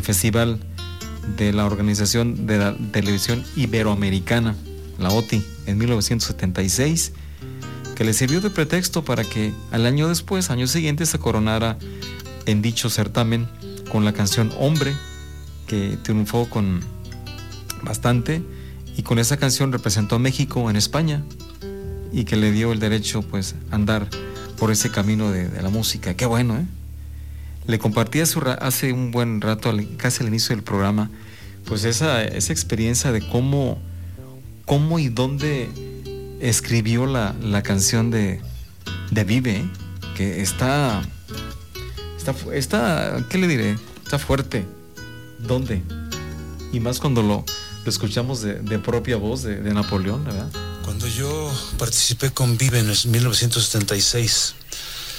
festival de la Organización de la Televisión Iberoamericana, la OTI, en 1976, que le sirvió de pretexto para que al año siguiente, se coronara en dicho certamen con la canción Hombre, que triunfó con bastante, y con esa canción representó a México en España y que le dio el derecho pues a andar por ese camino de la música. Qué bueno, ¿eh? Le compartí hace un buen rato, casi al inicio del programa, pues esa experiencia de cómo y dónde escribió la canción de Vive, ¿eh? Que está, ¿qué le diré? Está fuerte. ¿Dónde? Y más cuando lo escuchamos de propia voz de Napoleón, ¿verdad? Cuando yo participé con Vive en 1976,